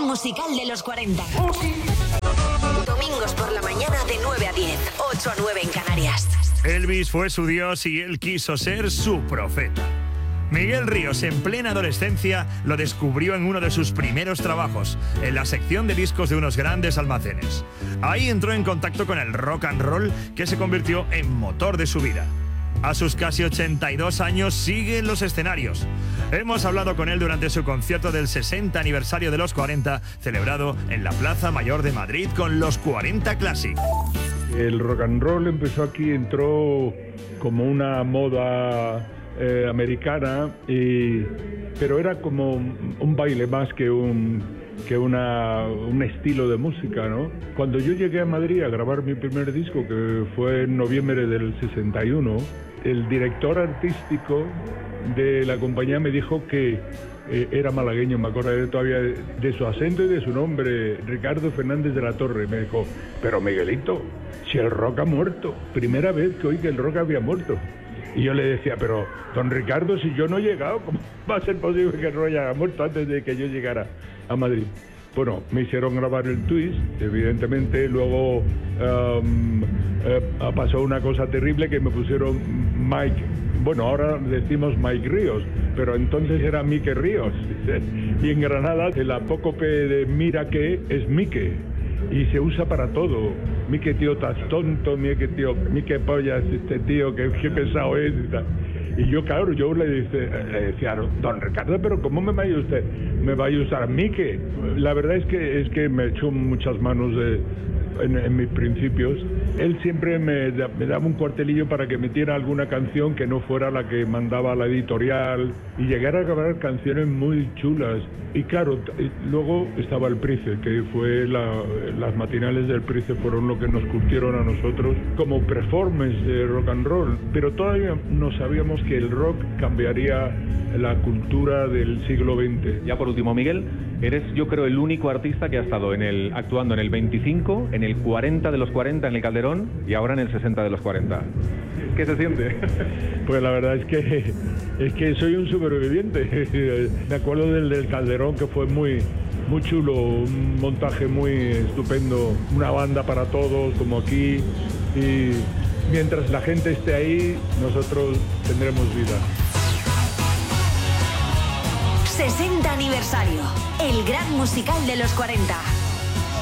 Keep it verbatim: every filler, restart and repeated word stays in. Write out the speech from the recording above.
musical de los cuarenta. Domingos por la mañana de nueve a diez, ocho a nueve en Canarias. Elvis fue su dios y él quiso ser su profeta. Miguel Ríos, en plena adolescencia, lo descubrió en uno de sus primeros trabajos, en la sección de discos de unos grandes almacenes. Ahí entró en contacto con el rock and roll, que se convirtió en motor de su vida. A sus casi ochenta y dos años sigue en los escenarios. Hemos hablado con él durante su concierto del sesenta aniversario de los cuarenta, celebrado en la Plaza Mayor de Madrid con los cuarenta Classic. El rock and roll empezó aquí, entró como una moda eh, americana, y, pero era como un baile más que un, que una, un estilo de música, ¿no? Cuando yo llegué a Madrid a grabar mi primer disco, que fue en noviembre del sesenta y uno, el director artístico de la compañía me dijo que eh, era malagueño, me acuerdo todavía de, de su acento y de su nombre, Ricardo Fernández de la Torre. Me dijo, pero Miguelito, si el rock ha muerto, primera vez que oí que el rock había muerto. Y yo le decía, pero don Ricardo, si yo no he llegado, ¿cómo va a ser posible que el rock haya muerto antes de que yo llegara a Madrid? Bueno, me hicieron grabar el Twist, evidentemente, luego um, eh, pasó una cosa terrible que me pusieron Mike, bueno, ahora decimos Mike Ríos, pero entonces era Mike Ríos. Y en Granada el apócope de mira que es Mike, y se usa para todo. Mike tío, estás tonto, Mike tío, Mike pollas, este tío, que, que pesado es y tal. Y yo, claro, yo le, dice, le decía, don Ricardo, pero ¿cómo me va a usted? ¿Me va a usar Mike? La verdad es que es que me echó muchas manos de, en, en mis principios. Él siempre me, me daba un cuartelillo para que metiera alguna canción que no fuera la que mandaba la editorial, y llegar a grabar canciones muy chulas. Y claro, luego estaba el Price, que fue la, las matinales del Price fueron lo que nos curtieron a nosotros como performance de rock and roll, pero todavía no sabíamos que el rock cambiaría la cultura del siglo veinte. Ya por último, Miguel, eres yo creo el único artista que ha estado en el, actuando en el veinticinco, en el cuarenta de los cuarenta en el Calderón y ahora en el sesenta de los cuarenta. ¿Qué se siente? Pues la verdad es que es que soy un superviviente. Me acuerdo del, del Calderón, que fue muy muy chulo, un montaje muy estupendo, una banda para todos como aquí, y mientras la gente esté ahí, nosotros tendremos vida. sesenta aniversario, el gran musical de los cuarenta.